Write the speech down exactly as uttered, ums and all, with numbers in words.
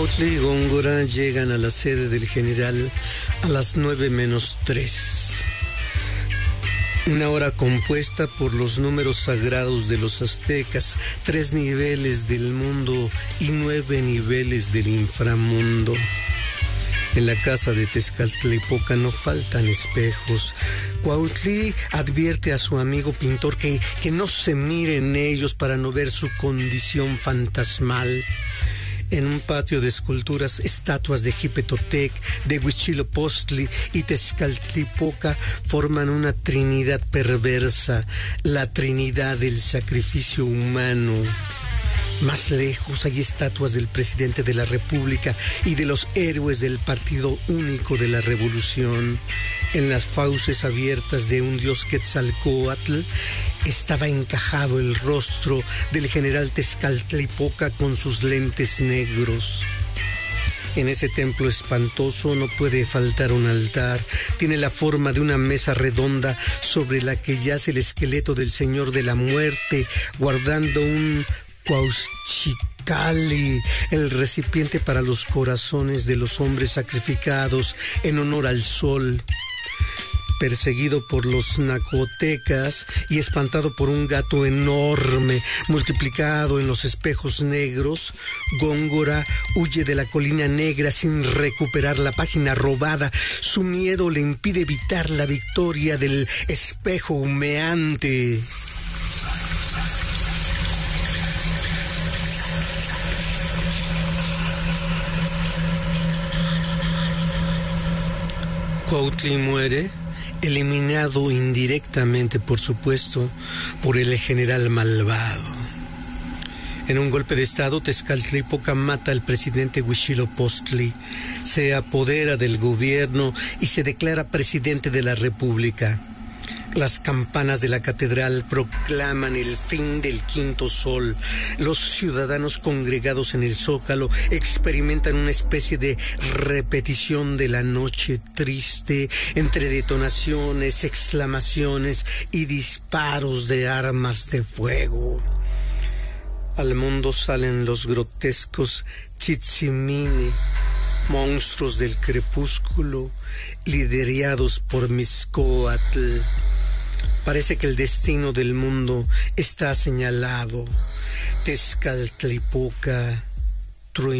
Cuautli y Góngora llegan a la sede del general a las nueve menos tres. Una hora compuesta por los números sagrados de los aztecas, tres niveles del mundo y nueve niveles del inframundo. En la casa de Tezcatlipoca no faltan espejos. Cuautli advierte a su amigo pintor que, que no se mire en ellos para no ver su condición fantasmal. En un patio de esculturas, estatuas de Jipetotec, de Huitzilopochtli y Tezcatlipoca forman una trinidad perversa, la trinidad del sacrificio humano. Más lejos hay estatuas del presidente de la República y de los héroes del Partido Único de la Revolución. En las fauces abiertas de un dios Quetzalcóatl estaba encajado el rostro del general Tezcatlipoca con sus lentes negros. En ese templo espantoso no puede faltar un altar. Tiene la forma de una mesa redonda sobre la que yace el esqueleto del Señor de la Muerte, guardando un Cuauhxicalli, el recipiente para los corazones de los hombres sacrificados en honor al sol. Perseguido por los nacotecas y espantado por un gato enorme multiplicado en los espejos negros, Góngora huye de la colina negra sin recuperar la página robada. Su miedo le impide evitar la victoria del espejo humeante. Cuautli muere, eliminado indirectamente, por supuesto, por el general malvado. En un golpe de estado, Tezcatlipoca mata al presidente Huitzilopochtli, se apodera del gobierno y se declara presidente de la República. Las campanas de la catedral proclaman el fin del quinto sol. Los ciudadanos congregados en el Zócalo experimentan una especie de repetición de la noche triste, entre detonaciones, exclamaciones y disparos de armas de fuego. Al mundo salen los grotescos Tzitzimini, monstruos del crepúsculo, liderados por Mixcoatl. Parece que el destino del mundo está señalado. Tezcatlipoca